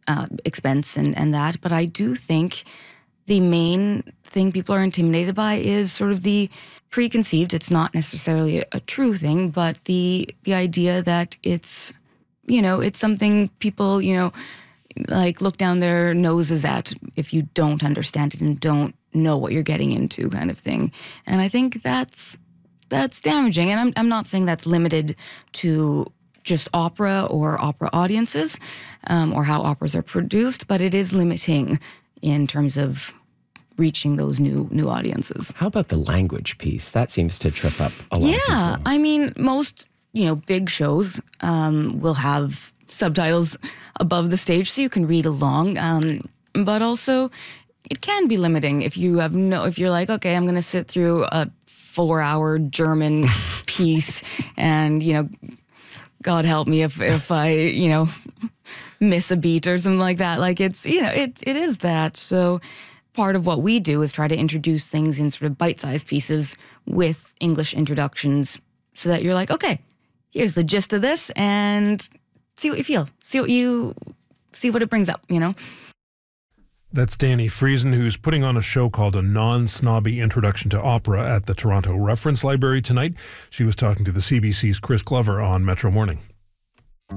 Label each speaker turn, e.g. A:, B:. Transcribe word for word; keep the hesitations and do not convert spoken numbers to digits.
A: uh, expense and, and that. But I do think the main thing people are intimidated by is sort of the preconceived, it's not necessarily a, a true thing, but the the idea that it's, you know, it's something people, you know, like look down their noses at if you don't understand it and don't know what you're getting into, kind of thing. And I think that's that's damaging. And I'm I'm not saying that's limited to just opera or opera audiences, um, or how operas are produced, but it is limiting in terms of reaching those new new audiences.
B: How about the language piece? That seems to trip up a lot
A: yeah,
B: of people. Yeah,
A: I mean, most, you know, big shows um, will have subtitles above the stage so you can read along. Um, but also, it can be limiting if you have no, if you're like, okay, I'm going to sit through a four hour German piece and, you know, God help me if, if I, you know, miss a beat or something like that. Like it's, you know, it it is that. So part of what we do is try to introduce things in sort of bite-sized pieces with English introductions so that you're like, okay, here's the gist of this and see what you feel. See what you, see what it brings up, you know?
C: That's Dani Friesen, who's putting on a show called A Non-Snobby Introduction to Opera at the Toronto Reference Library tonight. She was talking to the C B C's Chris Glover on Metro Morning.